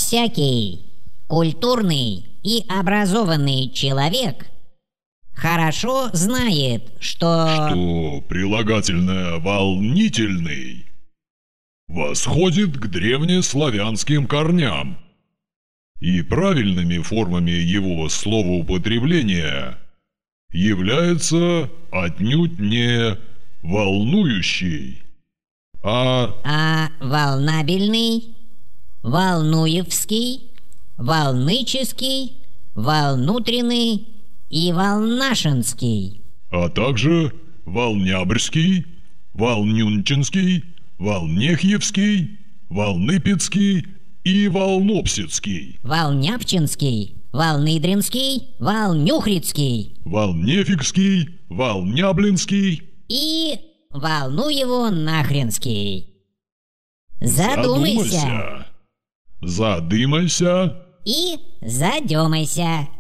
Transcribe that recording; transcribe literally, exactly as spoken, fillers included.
Всякий культурный и образованный человек хорошо знает, что... Что прилагательное «волнительный» восходит к древнеславянским корням, и правильными формами его словоупотребления является отнюдь не «волнующий», а... А волнабельный, волнуевский, волнический, волнутренный и волнашинский, а также волнябрьский, волнюнчинский, волнехьевский, волныпецкий и волнопсицкий, волняпчинский, волныдринский, волнюхрицкий волнефикский, волняблинский и волнуево-нахренский. Задумайся. Задумайся. Задымайся. И задемайся.